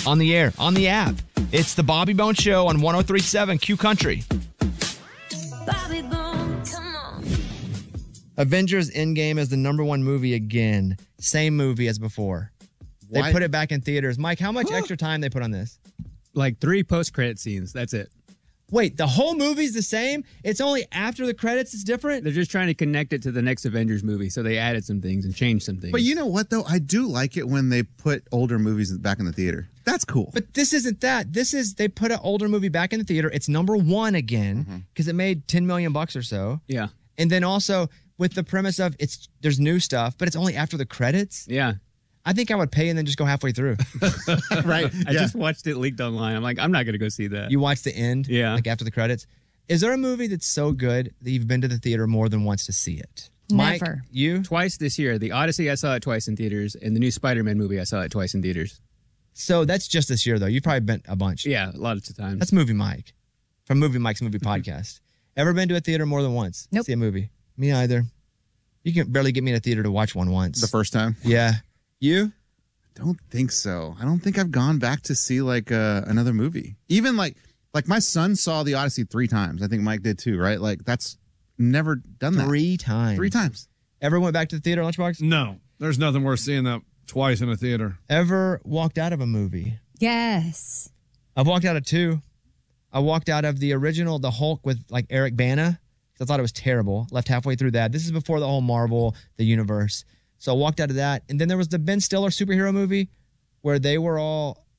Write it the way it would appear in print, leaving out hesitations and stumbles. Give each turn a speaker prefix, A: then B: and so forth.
A: on the air, on the app. It's the Bobby Bones Show on 103.7 Q Country.
B: Bobby Bones, come on.
A: Avengers Endgame is the number one movie again. Same movie as before. They put it back in theaters. Mike, how much extra time they put on this?
C: Like 3 post-credit scenes. That's it.
A: Wait, the whole movie's the same? It's only after the credits it's different?
C: They're just trying to connect it to the next Avengers movie, so they added some things and changed some things.
D: But you know what, though? I do like it when they put older movies back in the theater. That's cool.
A: But this isn't that. This is, they put an older movie back in the theater. It's number one again because it made $10 million or so.
C: Yeah.
A: And then also with the premise of there's new stuff, but it's only after the credits.
C: Yeah.
A: I think I would pay and then just go halfway through.
D: Right.
C: I just watched it leaked online. I'm like, I'm not going to go see that.
A: You watch the end?
C: Yeah.
A: Like after the credits? Is there a movie that's so good that you've been to the theater more than once to see it? Mike,
E: Never.
A: you?
C: Twice this year. The Odyssey, I saw it twice in theaters, and the new Spider-Man movie, I saw it twice in theaters.
A: So that's just this year, though. You've probably been a bunch.
C: Yeah, a lot of times.
A: That's Movie Mike from Movie Mike's Movie Podcast. Ever been to a theater more than once?
E: Nope.
A: See a movie? Me either. You can barely get me in a theater to watch one once.
D: The first time?
A: Yeah. You?
D: Don't think so. I don't think I've gone back to see like another movie. Even like my son saw The Odyssey 3 times. I think Mike did too, right? Like that's never done that.
A: 3 times.
D: 3 times.
A: Ever went back to the theater, Lunchbox?
F: No, there's nothing worth seeing that twice in a theater.
A: Ever walked out of a movie?
E: Yes.
A: I've walked out of 2. I walked out of the original, The Hulk with like Eric Bana. I thought it was terrible. Left halfway through that. This is before the whole Marvel, the universe. So I walked out of that. And then there was the Ben Stiller superhero movie where they were all